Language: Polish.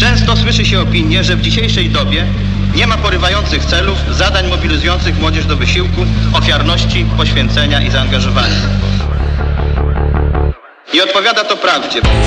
Często słyszy się opinię, że w dzisiejszej dobie nie ma porywających celów, zadań mobilizujących młodzież do wysiłku, ofiarności, poświęcenia i zaangażowania. I odpowiada to prawdzie.